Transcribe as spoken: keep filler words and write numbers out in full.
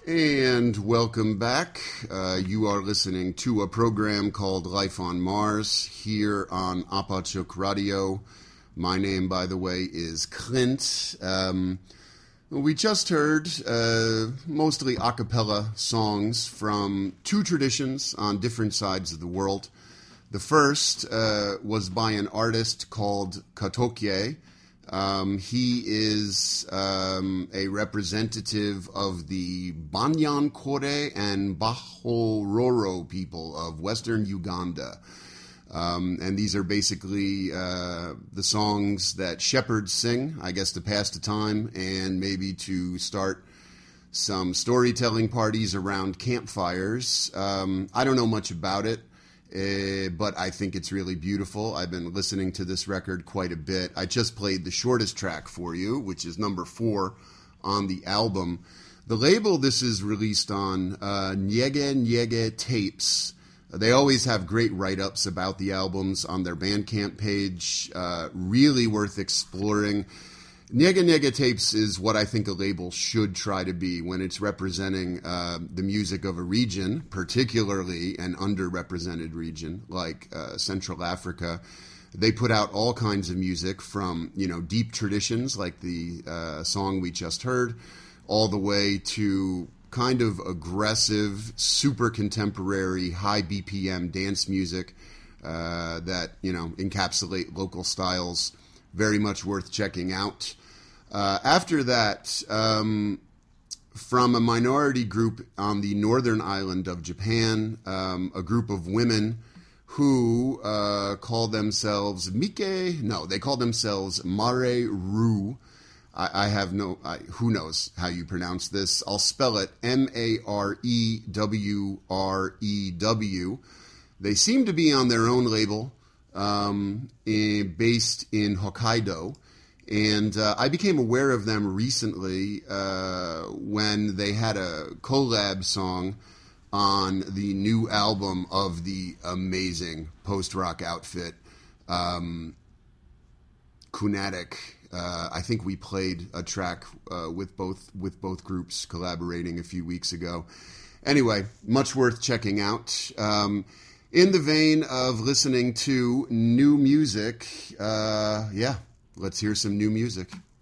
And welcome back. Uh, you are listening to a program called Life on Mars here on Apachuk Radio. My name, by the way, is Clint. Um, we just heard uh, mostly a cappella songs from two traditions on different sides of the world. The first uh, was by an artist called Katokye. Um, he is um, a representative of the Banyankore and Bahororo people of Western Uganda. Um, and these are basically uh, the songs that shepherds sing, I guess, to pass the time and maybe to start some storytelling parties around campfires. Um, I don't know much about it. Uh, but I think it's really beautiful. I've been listening to this record quite a bit. I just played the shortest track for you, which is number four on the album. The label this is released on, uh, Nyege Nyege Tapes. They always have great write-ups about the albums on their Bandcamp page. Uh, really worth exploring. Nyege Nyege Tapes is what I think a label should try to be when it's representing uh, the music of a region, particularly an underrepresented region like uh, Central Africa. They put out all kinds of music from, you know, deep traditions like the uh, song we just heard, all the way to kind of aggressive, super contemporary, high B P M dance music uh, that, you know, encapsulate local styles. Very much worth checking out. Uh, after that, um, from a minority group on the northern island of Japan, um, a group of women who uh, call themselves Mike, no, they call themselves Mare Ru. I, I have no, I, who knows how you pronounce this. I'll spell it M A R E W R E W. They seem to be on their own label, um, in, based in Hokkaido. And uh, I became aware of them recently uh, when they had a collab song on the new album of the amazing post-rock outfit, um, Kunatic. Uh, I think we played a track uh, with both with both groups collaborating a few weeks ago. Anyway, much worth checking out. Um, in the vein of listening to new music, uh, yeah. Let's hear some new music.